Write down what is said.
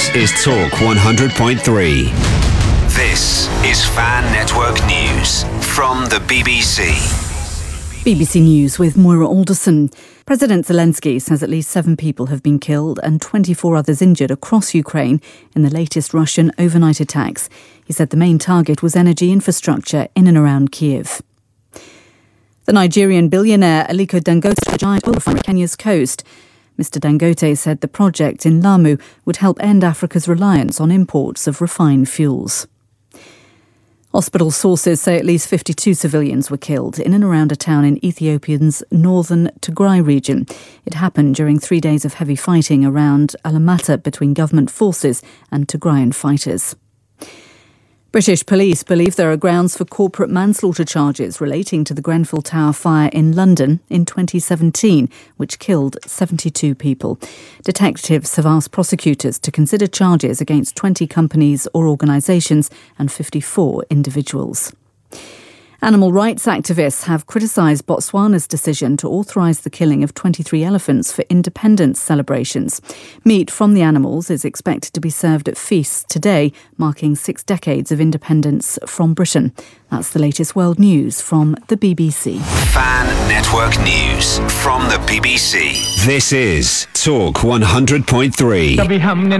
This is Talk 100.3. This is Fan Network News from the BBC. BBC News with Moira Alderson. President Zelensky says at least 7 people have been killed and 24 others injured across Ukraine in the latest Russian overnight attacks. He said the main target was energy infrastructure in and around Kiev. The Nigerian billionaire Aliko Dangote built a giant oil refinery on Kenya's coast. Mr. Dangote said the project in Lamu would help end Africa's reliance on imports of refined fuels. Hospital sources say at least 52 civilians were killed in and around a town in Ethiopia's northern Tigray region. It happened during 3 days of heavy fighting around Alamata between government forces and Tigrayan fighters. British police believe there are grounds for corporate manslaughter charges relating to the Grenfell Tower fire in London in 2017, which killed 72 people. Detectives have asked prosecutors to consider charges against 20 companies or organisations and 54 individuals. Animal rights activists have criticised Botswana's decision to authorise the killing of 23 elephants for independence celebrations. Meat from the animals is expected to be served at feasts today, marking 6 decades of independence from Britain. That's the latest world news from the BBC. Fan Network News from the BBC. This is Talk 100.3.